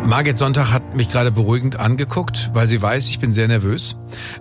Margit Sonntag hat mich gerade beruhigend angeguckt, weil sie weiß, ich bin sehr nervös.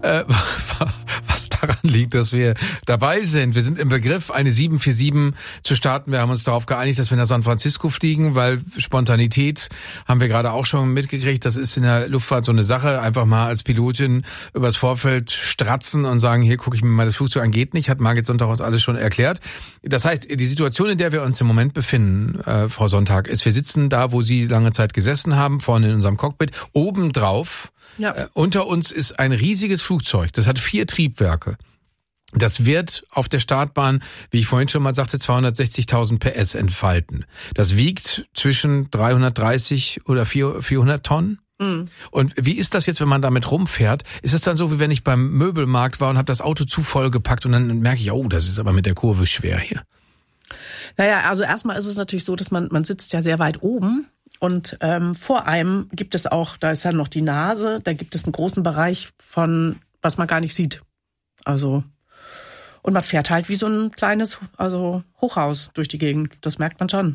Was daran liegt, dass wir dabei sind. Wir sind im Begriff, eine 747 zu starten. Wir haben uns darauf geeinigt, dass wir nach San Francisco fliegen, weil Spontanität haben wir gerade auch schon mitgekriegt. Das ist in der Luftfahrt so eine Sache. Einfach mal als Pilotin übers Vorfeld stratzen und sagen, hier gucke ich mir mal das Flugzeug an, geht nicht. Hat Margit Sonntag uns alles schon erklärt. Das heißt, die Situation, in der wir uns im Moment befinden, Frau Sonntag, ist, wir sitzen da, wo Sie lange Zeit gesessen haben, vorne in unserem Cockpit, obendrauf. Ja. Unter uns ist ein riesiges Flugzeug. Das hat 4 Triebwerke. Das wird auf der Startbahn, wie ich vorhin schon mal sagte, 260.000 PS entfalten. Das wiegt zwischen 330 oder 400 Tonnen. Mhm. Und wie ist das jetzt, wenn man damit rumfährt? Ist es dann so, wie wenn ich beim Möbelmarkt war und habe das Auto zu voll gepackt und dann merke ich, oh, das ist aber mit der Kurve schwer hier. Naja, also erstmal ist es natürlich so, dass man sitzt ja sehr weit oben. Und vor einem gibt es auch, da ist ja noch die Nase, da gibt es einen großen Bereich von, was man gar nicht sieht. Also, und man fährt halt wie so ein kleines, Hochhaus durch die Gegend. Das merkt man schon.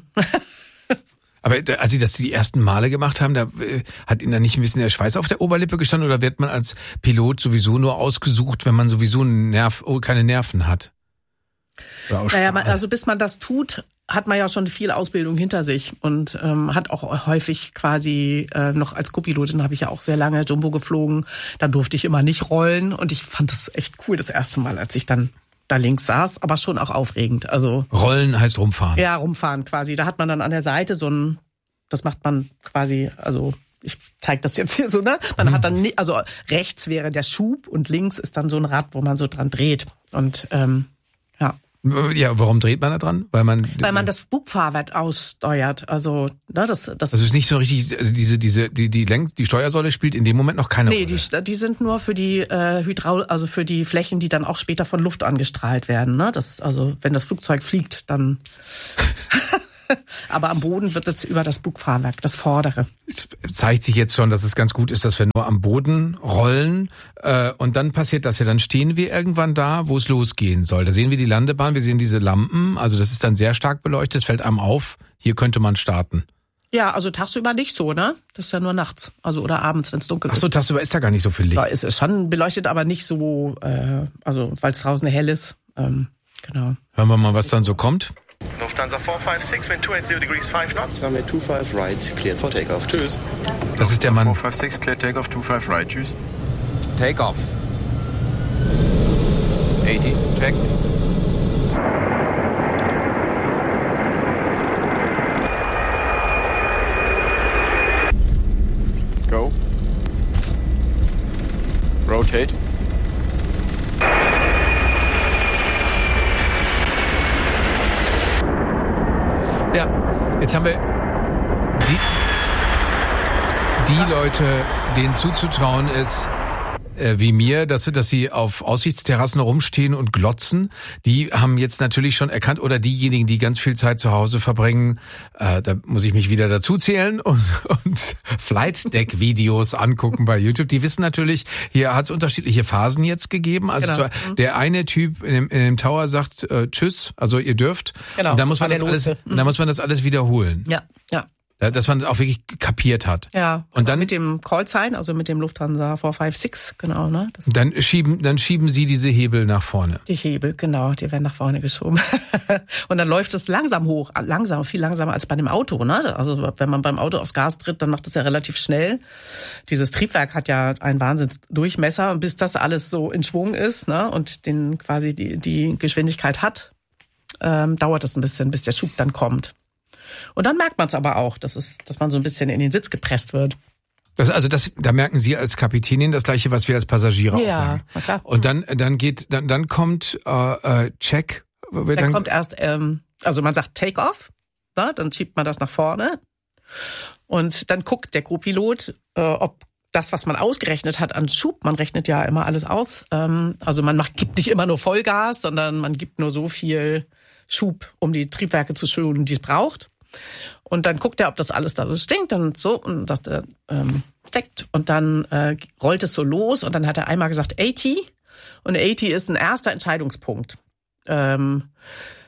Aber als Sie das die ersten Male gemacht haben, da hat Ihnen da nicht ein bisschen der Schweiß auf der Oberlippe gestanden oder wird man als Pilot sowieso nur ausgesucht, wenn man sowieso keine Nerven hat? Naja, also bis man das tut, hat man ja schon viel Ausbildung hinter sich und hat auch häufig quasi noch als Co-Pilotin habe ich ja auch sehr lange Jumbo geflogen. Dann durfte ich immer nicht rollen und ich fand das echt cool das erste Mal, als ich dann da links saß, aber schon auch aufregend. Also Rollen heißt rumfahren. Ja, rumfahren quasi. Da hat man dann an der Seite das macht man quasi, also ich zeige das jetzt hier so, ne? Man hat dann also rechts wäre der Schub und links ist dann so ein Rad, wo man so dran dreht und ja. Ja, warum dreht man da dran? Weil man das Bugfahrwerk aussteuert. Also, ne, das ist nicht so richtig, also die Steuersäule spielt in dem Moment noch keine Rolle. Nee, die sind nur für die also für die Flächen, die dann auch später von Luft angestrahlt werden, ne? Also, wenn das Flugzeug fliegt, dann aber am Boden wird es über das Bugfahrwerk, das vordere. Es zeigt sich jetzt schon, dass es ganz gut ist, dass wir nur am Boden rollen. Und dann passiert das ja, dann stehen wir irgendwann da, wo es losgehen soll. Da sehen wir die Landebahn, wir sehen diese Lampen. Also das ist dann sehr stark beleuchtet, es fällt einem auf, hier könnte man starten. Ja, also tagsüber nicht so, ne? Das ist ja nur nachts, also oder abends, wenn es dunkel ist. Ach so, tagsüber ist da gar nicht so viel Licht. Da ist es schon beleuchtet, aber nicht so, weil es draußen hell ist. Genau. Hören wir mal, was dann so kommt. Lufthansa 456, wind 280 degrees 5 knots. Runway 25 right, cleared for takeoff. Tschüss. Das ist der Mann. 456, cleared takeoff, 25 right. Tschüss. Takeoff. 80, checked. Go. Rotate. Ja, jetzt haben wir die Leute, denen zuzutrauen ist, wie mir, dass sie auf Aussichtsterrassen rumstehen und glotzen, die haben jetzt natürlich schon erkannt, oder diejenigen, die ganz viel Zeit zu Hause verbringen, da muss ich mich wieder dazu zählen und Flight Deck Videos angucken bei YouTube. Die wissen natürlich, hier hat es unterschiedliche Phasen jetzt gegeben. Also genau. Der eine Typ in dem Tower sagt Tschüss, also ihr dürft. Genau. Und dann muss man das alles wiederholen. Ja. Dass man das auch wirklich kapiert hat. Ja. Und dann mit dem Call-Sign, also mit dem Lufthansa 456, genau, ne? Dann schieben Sie diese Hebel nach vorne. Die Hebel, genau, die werden nach vorne geschoben. Und dann läuft es langsam hoch, viel langsamer als bei dem Auto, ne? Also wenn man beim Auto aufs Gas tritt, dann macht es ja relativ schnell. Dieses Triebwerk hat ja einen Wahnsinnsdurchmesser, und bis das alles so in Schwung ist, ne? Und quasi die Geschwindigkeit hat, dauert es ein bisschen, bis der Schub dann kommt. Und dann merkt man es aber auch, dass man so ein bisschen in den Sitz gepresst wird. Da merken Sie als Kapitänin das Gleiche, was wir als Passagiere auch merken. Ja, klar. Und dann kommt Check. Dann kommt erst, also man sagt Take-off, ne? Dann schiebt man das nach vorne. Und dann guckt der Co-Pilot, ob das, was man ausgerechnet hat an Schub, man rechnet ja immer alles aus. Also man gibt nicht immer nur Vollgas, sondern man gibt nur so viel Schub, um die Triebwerke zu schonen, die es braucht. Und dann guckt er, ob das alles da so stinkt und so, und sagt er, steckt. Und dann rollt es so los, und dann hat er einmal gesagt 80. Und 80 ist ein erster Entscheidungspunkt.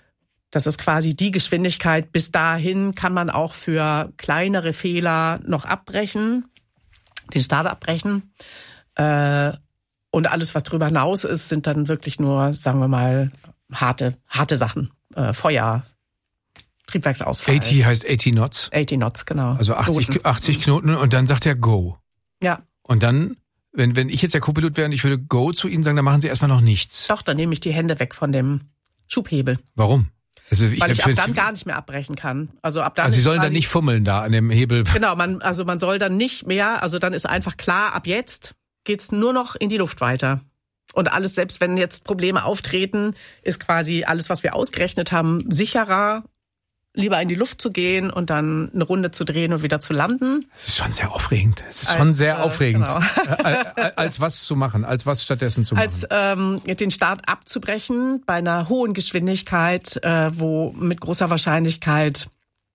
Das ist quasi die Geschwindigkeit. Bis dahin kann man auch für kleinere Fehler noch abbrechen, den Start abbrechen. Und alles, was darüber hinaus ist, sind dann wirklich nur, sagen wir mal, harte Sachen. Feuer, Triebwerksausfall. 80 heißt 80 Knots. 80 Knots, genau. Also 80 Knoten und dann sagt er Go. Ja. Und dann, wenn ich jetzt der Co-Pilot wäre und ich würde Go zu Ihnen sagen, dann machen Sie erstmal noch nichts. Doch, dann nehme ich die Hände weg von dem Schubhebel. Warum? Also weil ich ab dann gar nicht mehr abbrechen kann. Also ab dann. Also Sie sollen dann nicht fummeln da an dem Hebel. Genau, man soll dann nicht mehr, also dann ist einfach klar, ab jetzt geht's nur noch in die Luft weiter. Und alles, selbst wenn jetzt Probleme auftreten, ist quasi alles, was wir ausgerechnet haben, sicherer, lieber in die Luft zu gehen und dann eine Runde zu drehen und wieder zu landen. Das ist schon sehr aufregend. Genau. Als was zu machen, als was stattdessen zu machen. Als den Start abzubrechen bei einer hohen Geschwindigkeit, wo mit großer Wahrscheinlichkeit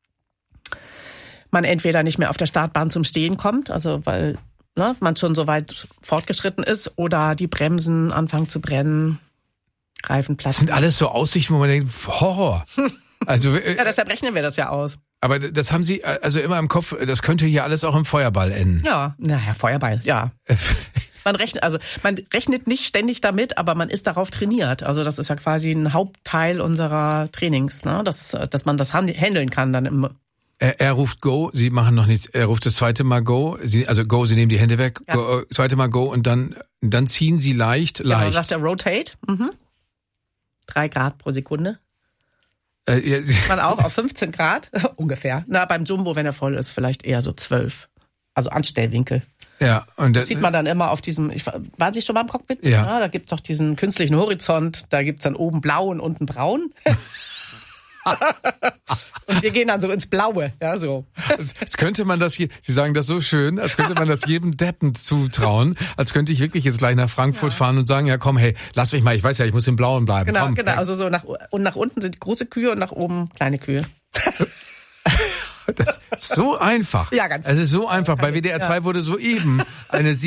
man entweder nicht mehr auf der Startbahn zum Stehen kommt, also weil man schon so weit fortgeschritten ist, oder die Bremsen anfangen zu brennen, Reifen platzen. Das sind alles so Aussichten, wo man denkt, Horror. Also, ja, deshalb rechnen wir das ja aus. Aber das haben Sie also immer im Kopf, das könnte hier alles auch im Feuerball enden. Ja, naja, Feuerball, ja. Man rechnet nicht ständig damit, aber man ist darauf trainiert. Also das ist ja quasi ein Hauptteil unserer Trainings, ne? Dass man das handeln kann dann im. Er ruft Go, Sie machen noch nichts. Er ruft das zweite Mal Go. Sie nehmen die Hände weg. Ja. Go, zweite Mal Go und dann ziehen Sie leicht. Dann sagt er Rotate. 3 Grad pro Sekunde. Sieht man auch auf 15 Grad ungefähr. Na, beim Jumbo, wenn er voll ist, vielleicht eher so 12. Also Anstellwinkel. Ja, und das sieht man dann immer auf diesem. Waren Sie schon mal im Cockpit? Ja. Da gibt's doch diesen künstlichen Horizont. Da gibt's dann oben blau und unten braun. Und wir gehen dann so ins Blaue, ja, so. Als könnte man das hier, Sie sagen das so schön, als könnte man das jedem Deppen zutrauen, als könnte ich wirklich jetzt gleich nach Frankfurt fahren und sagen, ja komm, hey, lass mich mal, ich weiß ja, ich muss im Blauen bleiben. Genau, komm, genau, also so nach unten sind große Kühe und nach oben kleine Kühe. Das ist so einfach. Ja, ganz. Es ist so einfach. Bei WDR 2 wurde soeben eine